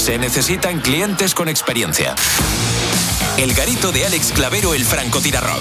Se necesitan clientes con experiencia. El garito de Alex Clavero, el francotirarrock.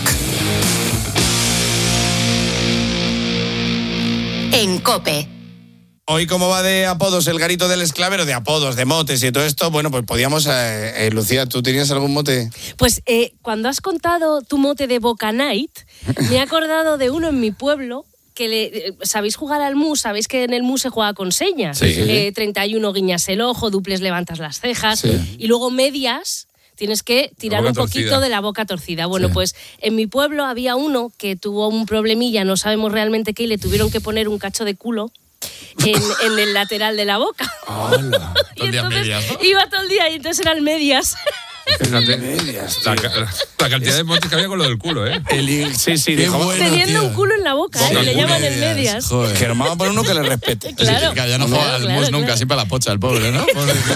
En COPE. Hoy, ¿cómo va de apodos el garito del Esclavero? De apodos, de motes y todo esto. Bueno, pues podíamos... Lucía, ¿tú tenías algún mote? Pues cuando has contado tu mote de Boca Night, me he acordado de uno en mi pueblo que ¿sabéis jugar al mus? ¿Sabéis que en el mus se juega con señas? Sí. 31 guiñas el ojo, duples levantas las cejas, Sí. y luego medias... Tienes que tirar un poquito de la boca torcida. Bueno, pues en mi pueblo había uno que tuvo un problemilla, no sabemos realmente qué, y le tuvieron que poner un cacho de culo en el lateral de la boca. Hola. Y entonces iba todo el día y entonces eran medias. Fíjate, Medias, la cantidad de motes que había con lo del culo, ¿eh? Sí, Qué dijo, bueno, teniendo tío. un culo en la boca, Boca le culo, llaman en medias. medias. Joder. que nos vamos a poner uno que le respete. Claro. Que ya no juega al mus nunca, claro. siempre a la pocha, el pobre, ¿no?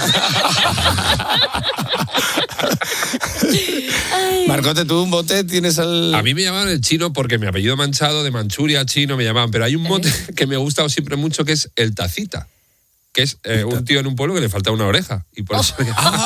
Marcote, ¿tú un mote tienes al...? A mí me llamaban el chino porque mi apellido manchado, de Manchuria, chino, me llamaban. Pero hay un mote que me ha gustado siempre mucho, que es el tacita. Que es un tío en un pueblo que le falta una oreja. Y por eso...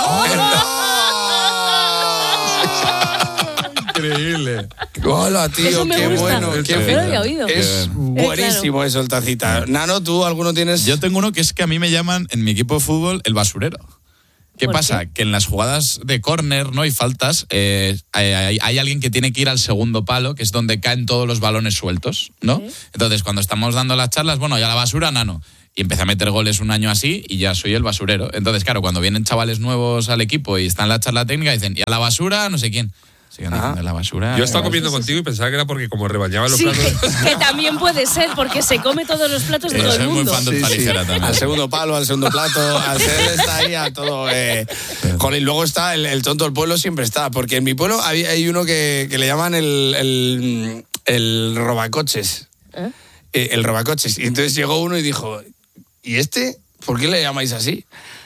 Increíble. Hola, tío, Eso me qué gusta. bueno. Eso Qué no lo había oído. Es buenísimo eso, el tacita. Nano, ¿tú alguno tienes? Yo tengo uno que es que a mí me llaman en mi equipo de fútbol el basurero. ¿Qué ¿Por pasa? qué? Que en las jugadas de córner, ¿no? Y faltas, hay alguien que tiene que ir al segundo palo, que es donde caen todos los balones sueltos, ¿no? Sí. Entonces, cuando estamos dando las charlas, bueno, ya la basura, Nano. Y empecé a meter goles un año así y ya soy el basurero. Entonces, claro, cuando vienen chavales nuevos al equipo y están en la charla técnica, dicen, y a la basura, no sé quién. Siguen diciendo, la basura... Yo estaba comiendo contigo y pensaba que era porque como rebañaba los Sí, platos... que también puede ser, porque se come todos los platos de todo soy el muy mundo. fan del Falicera también. Al segundo palo, al segundo plato, al ser está ahí a todo. Joder, y luego está el tonto del pueblo, siempre está. Porque en mi pueblo hay uno que le llaman el robacoches. El robacoches. Y entonces llegó uno y dijo, ¿y este? ¿Por qué le llamáis así?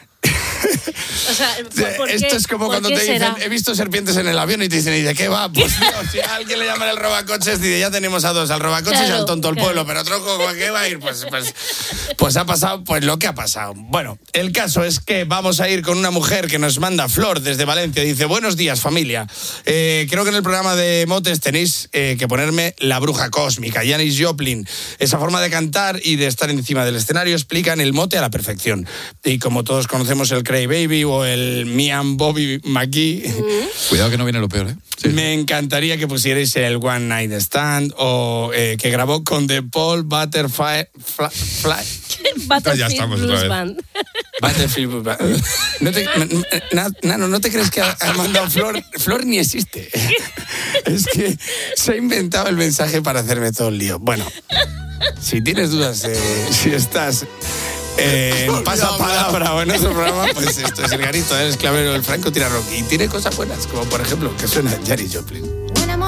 O sea, ¿por Esto qué? es como ¿Por cuando qué te dicen, será? he visto serpientes en el avión y te dicen, ¿y de qué va? Pues tío, si a alguien le llaman el robacoches, dice, ya tenemos a dos, al robacoches y al tonto del pueblo, pero otro ¿con qué va a ir? Pues ha pasado pues lo que ha pasado. Bueno, el caso es que vamos a ir con una mujer que nos manda Flor desde Valencia. Dice, buenos días, familia. Creo que en el programa de motes tenéis que ponerme la bruja cósmica, Janis Joplin. Esa forma de cantar y de estar encima del escenario explican el mote a la perfección. Y como todos conocemos el Cray Baby o el Me and Bobby McGee, Cuidado que no viene lo peor, ¿eh? me encantaría que pusierais el One Night Stand o que grabó con The Paul Butterfly. Battlefield Ya estamos otra Blues vez. Band. Battlefield Blues Band. Nano, ¿no te crees que ha mandado Flor? Flor ni existe. Es que se ha inventado el mensaje para hacerme todo el lío. Bueno, si tienes dudas si estás en pasapalabra o en otro programa, pues esto es el garito del Esclavero del francotirarrock. Y tiene cosas buenas, como por ejemplo que suena Janis Joplin.